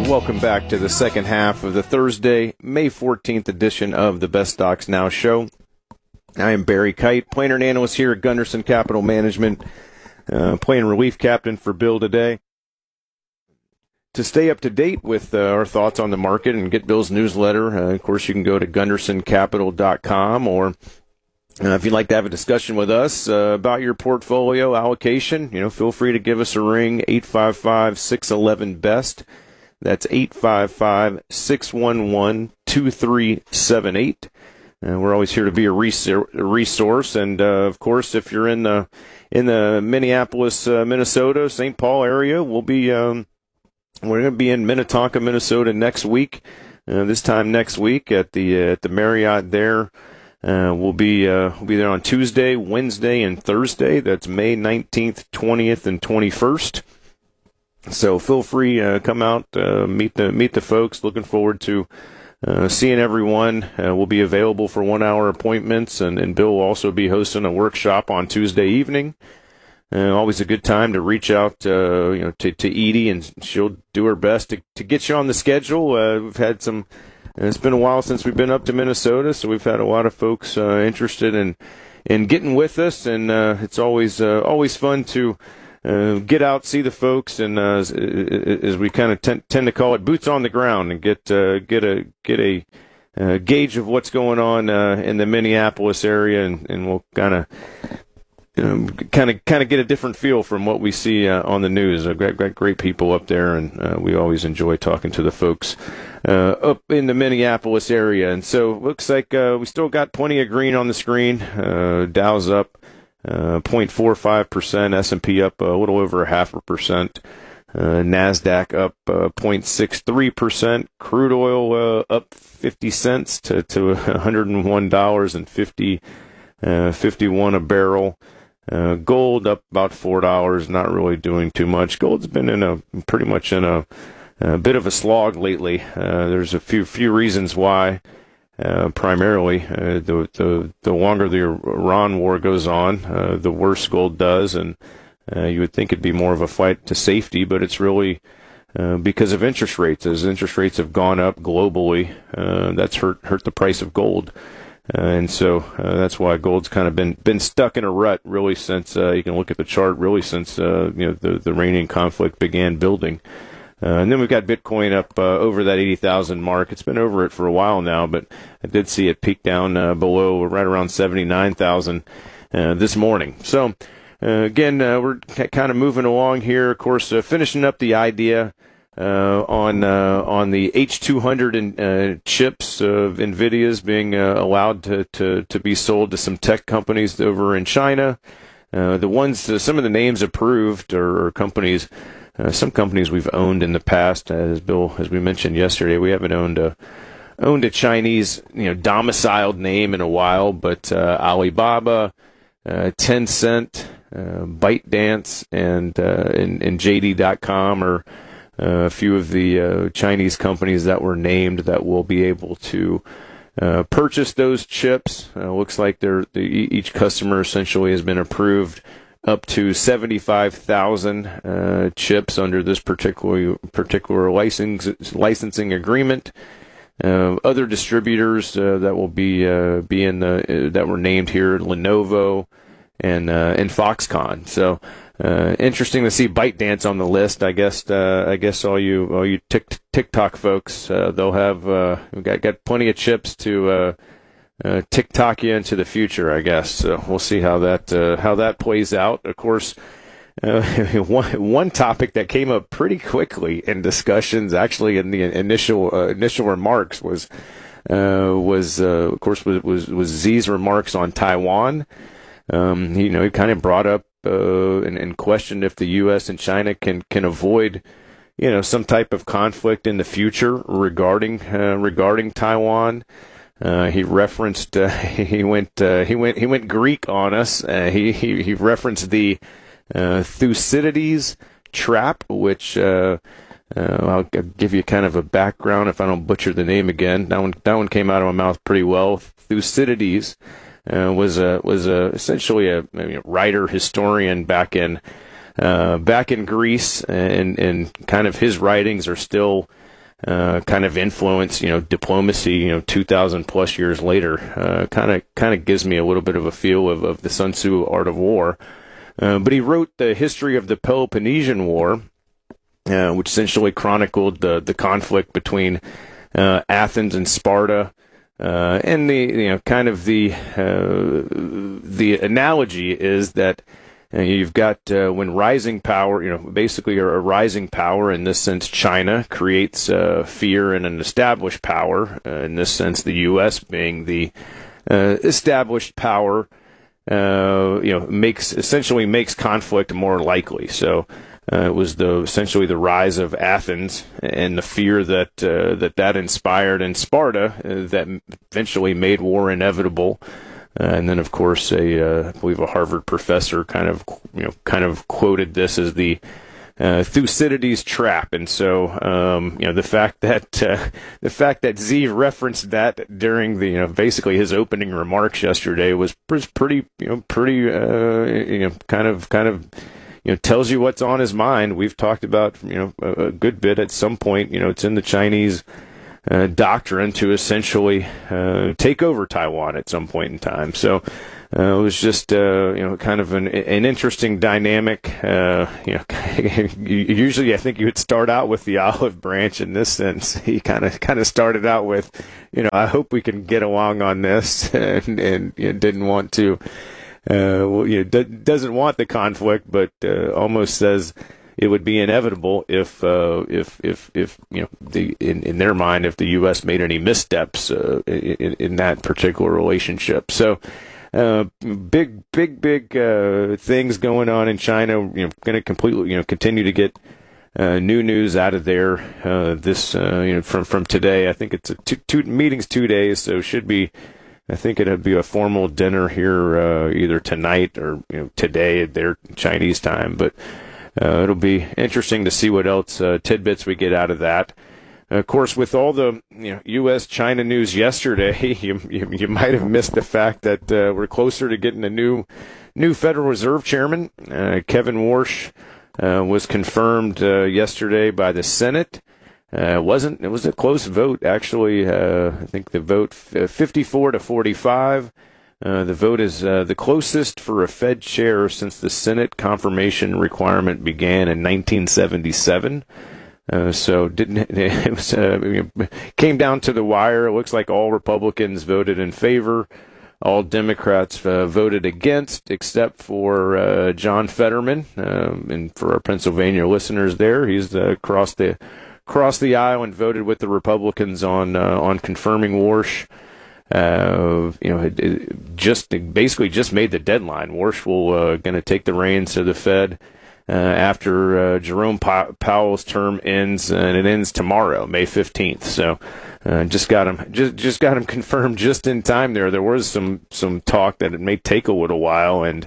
welcome back to the second half of the Thursday, May 14th edition of the Best Stocks Now show. I am Barry Kite, planner and analyst here at Gunderson Capital Management, playing relief captain for Bill today. To stay up to date with our thoughts on the market and get Bill's newsletter, of course, you can go to gundersoncapital.com, or if you'd like to have a discussion with us about your portfolio allocation, feel free to give us a ring, 855-611-BEST. That's 855-611-2378. We're always here to be a resource. And, of course, if you're in the Minneapolis, Minnesota, St. Paul area, we're going to be in Minnetonka, Minnesota next week. This time next week at the Marriott there. We'll be there on Tuesday, Wednesday, and Thursday. That's May 19th, 20th, and 21st. So feel free come out, meet the folks. Looking forward to seeing everyone. We'll be available for 1-hour appointments, and Bill will also be hosting a workshop on Tuesday evening. Always a good time to reach out to Edie, and she'll do her best to get you on the schedule. We've had some. It's been a while since we've been up to Minnesota, so we've had a lot of folks interested in getting with us, and it's always fun to get out, see the folks, and as we kind of tend to call it, boots on the ground, and get a gauge of what's going on in the Minneapolis area, and we'll kind of get a different feel from what we see on the news. I've got great people up there, and we always enjoy talking to the folks up in the Minneapolis area. And so it looks like we still got plenty of green on the screen. Dow's up 0.45%, S&P up a little over 0.5%, NASDAQ up 0.63%, crude oil up 50 cents to $101.51 a barrel. Gold up about $4, not really doing too much. Gold's been pretty much in a bit of a slog lately. There's a few reasons why. Primarily, the longer the Iran war goes on, the worse gold does, and you would think it'd be more of a fight to safety, but it's really because of interest rates. As interest rates have gone up globally, that's hurt the price of gold. And so that's why gold's kind of been stuck in a rut really since you can look at the chart really since the Iranian conflict began building. And then we've got Bitcoin up over that 80,000 mark. It's been over it for a while now, but I did see it peak down below right around 79,000 this morning. So again, we're kind of moving along here. Of course, finishing up the idea on the H200 chips of NVIDIA's being allowed to be sold to some tech companies over in China. Some of the names approved are companies. Some companies we've owned in the past, as we mentioned yesterday. We haven't owned a Chinese, domiciled name in a while, but Alibaba, Tencent, ByteDance, and JD.com are a few of the Chinese companies that were named that will be able to purchase those chips. Looks like each customer essentially has been approved up to 75,000 chips under this particular licensing agreement. Other distributors that will be in that were named here: Lenovo and Foxconn. So interesting to see ByteDance on the list. I guess all you TikTok folks, they'll have we've got plenty of chips to TikTok you into the future, I guess. So we'll see how that plays out. Of course, one topic that came up pretty quickly in discussions, actually in the initial remarks, was Xi's remarks on Taiwan. He kind of brought up and questioned if the U.S. and China can avoid some type of conflict in the future regarding Taiwan. He referenced he went Greek on us. He referenced the Thucydides trap, which I'll give you kind of a background if I don't butcher the name again. That one came out of my mouth pretty well. Thucydides was essentially a writer historian back in Greece, and kind of his writings are still kind of influence, diplomacy, 2,000 plus years later, kind of gives me a little bit of a feel of the Sun Tzu Art of War. But he wrote the history of the Peloponnesian War, which essentially chronicled the conflict between Athens and Sparta. And the analogy is that you've got when rising power, basically a rising power, in this sense China, creates fear in an established power, in this sense the U.S. being the established power, makes conflict more likely. So it was essentially the rise of Athens and the fear that inspired in Sparta that eventually made war inevitable. And then, of course, I believe a Harvard professor kind of quoted this as the Thucydides trap. And so, the fact that Z referenced that during basically his opening remarks yesterday was pretty tells you what's on his mind. We've talked about, a good bit at some point, it's in the Chinese doctrine to essentially take over Taiwan at some point in time. So it was just kind of an interesting dynamic. Usually I think you would start out with the olive branch. In this sense, he kind of started out with, I hope we can get along on this, and didn't want to. Doesn't want the conflict, but almost says it would be inevitable if in their mind, if the U.S. made any missteps in that particular relationship. So big things going on in China. Going to completely continue to get new news out of there. This from today. I think it's two meetings, 2 days, so should be. I think it'll be a formal dinner here either tonight or today at their Chinese time. But it'll be interesting to see what else tidbits we get out of that. Of course, with all the U.S.-China news yesterday, you might have missed the fact that we're closer to getting a new Federal Reserve chairman. Kevin Warsh was confirmed yesterday by the Senate. It was a close vote, actually. I think the vote 54-45. The vote is the closest for a Fed chair since the Senate confirmation requirement began in 1977. So came down to the wire. It looks like all Republicans voted in favor. All Democrats voted against, except for John Fetterman. And for our Pennsylvania listeners there, he's crossed the aisle and voted with the Republicans on confirming Warsh. It basically just made the deadline. Warsh will going to take the reins of the Fed after Jerome Powell's term ends, and it ends tomorrow, May 15th. So just got him confirmed just in time there. There was some talk that it may take a little while, and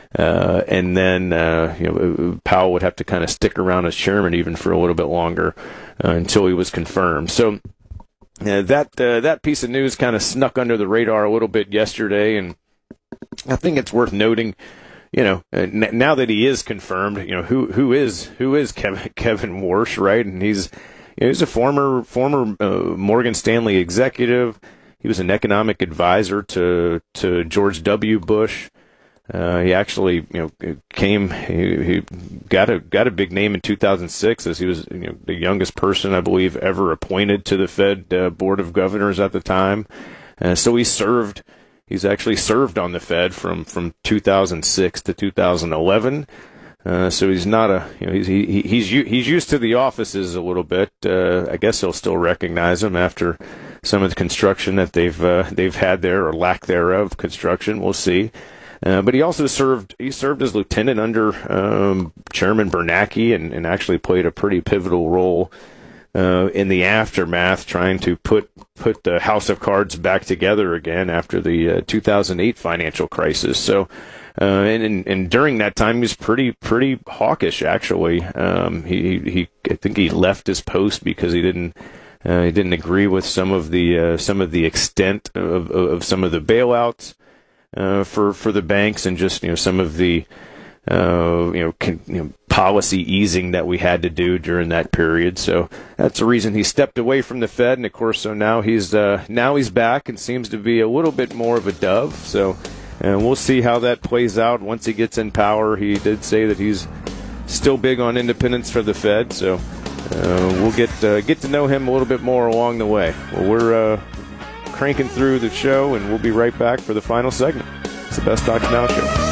then Powell would have to kind of stick around as chairman even for a little bit longer until he was confirmed. So that piece of news kind of snuck under the radar a little bit yesterday, and I think it's worth noting. Now that he is confirmed, who is Kevin Warsh, right? And he's a former Morgan Stanley executive. He was an economic advisor to George W. Bush. He actually, he got a big name in 2006 as he was, the youngest person, I believe, ever appointed to the Fed Board of Governors at the time. So he's actually served on the Fed from 2006 to 2011. So he's not he's used to the offices a little bit. I guess they'll still recognize him after some of the construction that they've had there, or lack thereof construction. We'll see. But he also served as lieutenant under Chairman Bernanke, and actually played a pretty pivotal role in the aftermath, trying to put the House of Cards back together again after the 2008 financial crisis. So, and during that time, he was pretty hawkish. Actually, I think he left his post because he didn't agree with some of the extent of some of the bailouts for the banks, and just some of the policy easing that we had to do during that period. So that's the reason he stepped away from the Fed, and of course, so now he's back and seems to be a little bit more of a dove. So, and we'll see how that plays out once he gets in power. He did say that he's still big on independence for the Fed. So we'll get to know him a little bit more along the way. Well, we're cranking through the show, and we'll be right back for the final segment. It's the Best Docs Now Show.